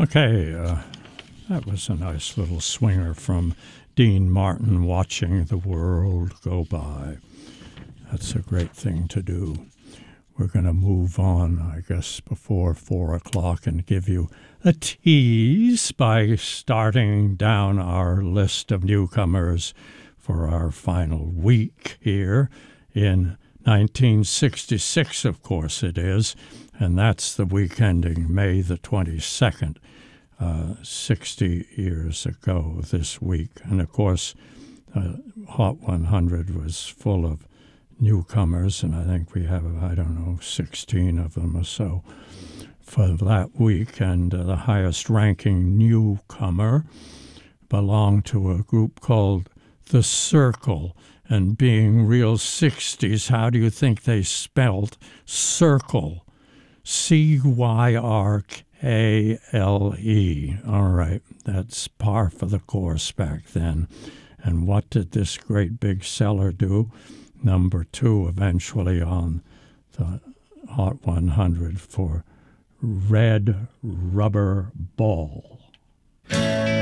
Okay, that was a nice little swinger from Dean Martin, Watching the World Go By. That's a great thing to do. We're going to move on, I guess, before 4 o'clock and give you a tease by starting down our list of newcomers for our final week here in 1966, of course it is, and that's the week ending May the 22nd, 60 years ago this week. And, of course, Hot 100 was full of newcomers, and I think we have, 16 of them or so for that week. And the highest-ranking newcomer belonged to a group called The Circle. And being real 60s, how do you think they spelled circle? Cyrkle. All right, that's par for the course back then. And what did this great big seller do? Number 2 eventually on the Hot 100 for Red Rubber Ball.